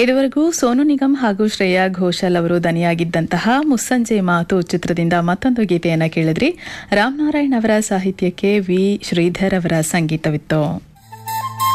ಇದುವರೆಗೂ ಸೋನು ನಿಗಮ್ ಹಾಗೂ ಶ್ರೇಯಾ ಘೋಷಾಲ್ ಅವರು ದನಿಯಾಗಿದ್ದಂತಹ ಮುಸ್ಸಂಜೆ ಮಾತು ಚಿತ್ರದಿಂದ ಮತ್ತೊಂದು ಗೀತೆಯನ್ನು ಕೇಳಿದ್ರಿ. ರಾಮನಾರಾಯಣ್ ಅವರ ಸಾಹಿತ್ಯಕ್ಕೆ ವಿ ಶ್ರೀಧರ್ ಅವರ ಸಂಗೀತವಿತ್ತು.